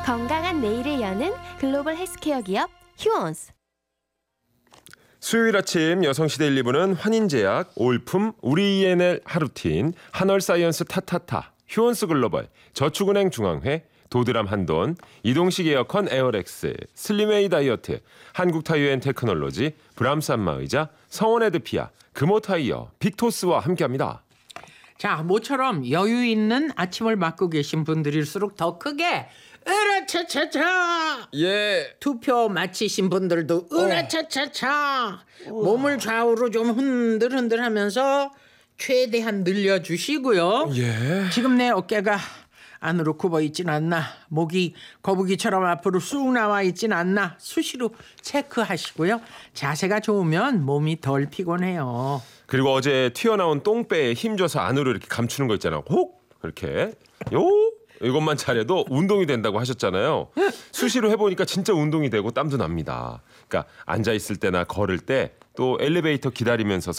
건강한 내일을 여는 글로벌 헬스케어 기업 휴원스. 수요일 아침 여성시대 1, 2부는 환인제약, 올품, 우리 ENL 하루틴, 한월사이언스 타타타, 휴원스 글로벌, 저축은행 중앙회, 도드람 한돈, 이동식 에어컨 에어렉스, 슬림웨이 다이어트, 한국타이어앤테크놀로지, 브람스 안마의자, 성원에드피아, 금호타이어, 빅토스와 함께합니다. 자, 모처럼 여유 있는 아침을 맞고 계신 분들일수록 더 크게 으라차차차. 예. 투표 마치신 분들도 으라차차차. 몸을 좌우로 좀 흔들흔들하면서 최대한 늘려주시고요. 예. 지금 내 어깨가 안으로 굽어 있진 않나, 목이 거북이처럼 앞으로 쑥 나와 있진 않나 수시로 체크하시고요. 자세가 좋으면 몸이 덜 피곤해요. 그리고 어제 튀어나온 똥배에 힘줘서 안으로 이렇게 감추는 거 있잖아요. 혹 이렇게 이것만 잘해도 운동이 된다고 하셨잖아요. 수시로 해보니까 진짜 운동이 되고 땀도 납니다. 그러니까 앉아 있을 때나 걸을 때 또 엘리베이터 기다리면서